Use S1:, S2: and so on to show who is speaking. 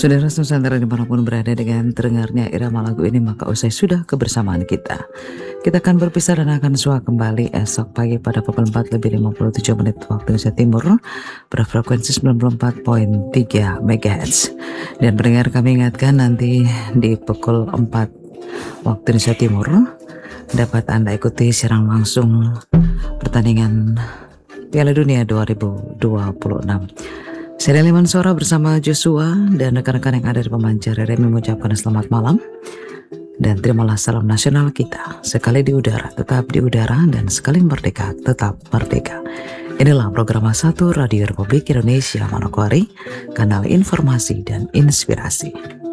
S1: Saudara Nusantara dimanapun berada dengan terdengarnya irama lagu ini maka usai sudah kebersamaan kita. Kita akan berpisah dan akan sua kembali esok pagi pada pukul 4:57 waktu Indonesia Timur pada frekuensi 94.3 MHz. Dan pendengar kami ingatkan nanti di pukul 4 waktu Indonesia Timur dapat Anda ikuti siaran langsung pertandingan Piala Dunia 2026. Saya Liman Sora bersama Joshua dan rekan-rekan yang ada di pemancar RMI mengucapkan selamat malam dan terimalah salam nasional kita. Sekali di udara, tetap di udara, dan sekali merdeka, tetap merdeka. Inilah program 1 Radio Republik Indonesia Manokwari, kanal informasi dan inspirasi.